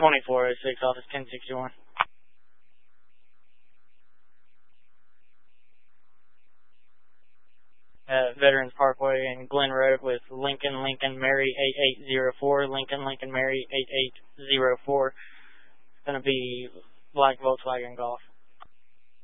2406, office 1061. Veterans Parkway and Glen Road with Lincoln Mary 8804. Lincoln Mary 8804. It's going to be black Volkswagen Golf.